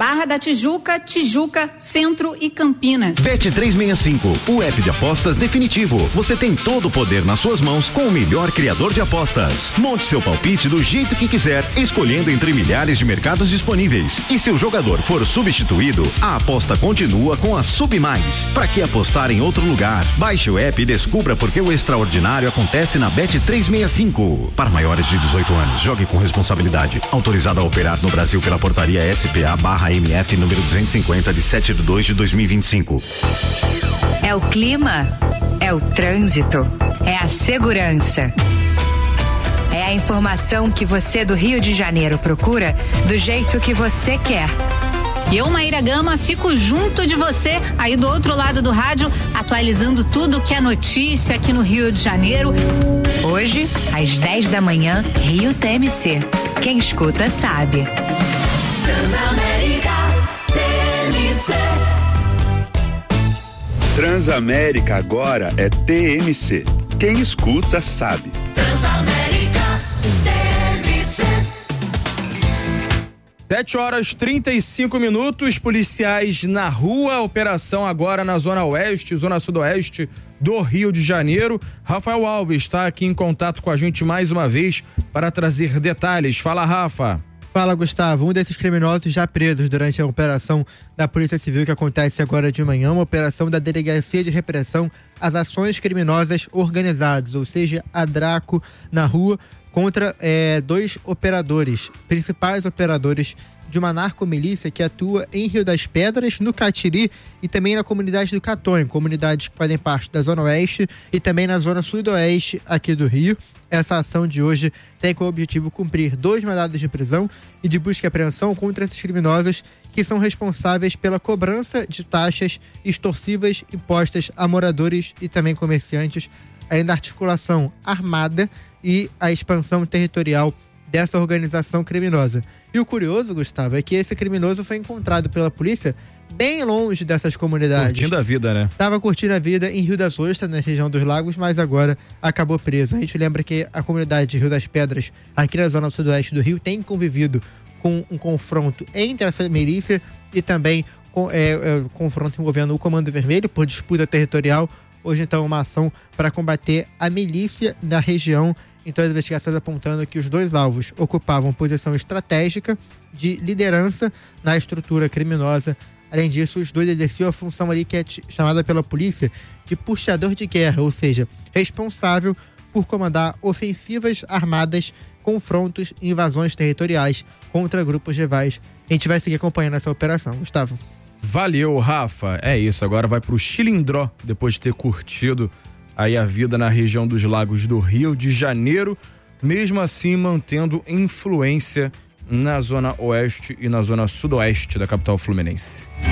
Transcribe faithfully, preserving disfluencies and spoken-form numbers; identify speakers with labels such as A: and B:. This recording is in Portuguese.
A: Barra da Tijuca, Tijuca, Centro e Campinas.
B: Bet trezentos e sessenta e cinco, o app de apostas definitivo. Você tem todo o poder nas suas mãos com o melhor criador de apostas. Monte seu palpite do jeito que quiser, escolhendo entre milhares de mercados disponíveis. E se o jogador for substituído, a aposta continua com a Sub Mais. Para que apostar em outro lugar? Baixe o app e descubra por que o extraordinário acontece na Bet trezentos e sessenta e cinco. Para maiores de dezoito anos, jogue com responsabilidade. Autorizado a operar no Brasil pela portaria S P A barra M F número duzentos e cinquenta de sete de dois de dois mil e vinte e cinco.
C: É o clima, é o trânsito, é a segurança. É a informação que você do Rio de Janeiro procura do jeito que você quer.
A: Eu, Maíra Gama, fico junto de você aí do outro lado do rádio, atualizando tudo que é notícia aqui no Rio de Janeiro.
C: Hoje, às dez da manhã, Rio T M C. Quem escuta sabe.
D: Transamérica T M C.
E: Transamérica agora é T M C. Quem escuta sabe.
D: Transamérica T M C.
F: sete horas trinta e cinco minutos, policiais na rua, operação agora na zona oeste, zona sudoeste do Rio de Janeiro. Rafael Alves está aqui em contato com a gente mais uma vez para trazer detalhes. Fala, Rafa.
G: Fala, Gustavo. Um desses criminosos já presos durante a operação da Polícia Civil que acontece agora de manhã, uma operação da Delegacia de Repressão às Ações Criminosas Organizadas, ou seja, a DRACO, na rua, contra é, dois operadores, principais operadores de uma narcomilícia que atua em Rio das Pedras, no Catiri e também na comunidade do Catonho, comunidades que fazem parte da Zona Oeste e também na Zona Sudoeste aqui do Rio. Essa ação de hoje tem como objetivo cumprir dois mandados de prisão e de busca e apreensão contra esses criminosos que são responsáveis pela cobrança de taxas extorsivas impostas a moradores e também comerciantes, além da articulação armada e a expansão territorial dessa organização criminosa. E o curioso, Gustavo, é que esse criminoso foi encontrado pela polícia bem longe dessas comunidades.
F: Curtindo a vida, né?
G: Tava curtindo a vida em Rio das Ostras, na região dos Lagos, mas agora acabou preso. A gente lembra que a comunidade de Rio das Pedras, aqui na zona sudoeste do Rio, tem convivido com um confronto entre essa milícia e também com, é, é, confronto envolvendo o Comando Vermelho por disputa territorial. Hoje, então, uma ação para combater a milícia na região. Então, as investigações apontando que os dois alvos ocupavam posição estratégica de liderança na estrutura criminosa. Além disso, os dois exerciam a função ali que é chamada pela polícia de puxador de guerra, ou seja, responsável por comandar ofensivas armadas, confrontos e invasões territoriais contra grupos rivais. A gente vai seguir acompanhando essa operação. Gustavo.
F: Valeu, Rafa. É isso, agora vai pro Chilindró, depois de ter curtido aí a vida na região dos Lagos do Rio de Janeiro, mesmo assim mantendo influência na zona oeste e na zona sudoeste da capital fluminense.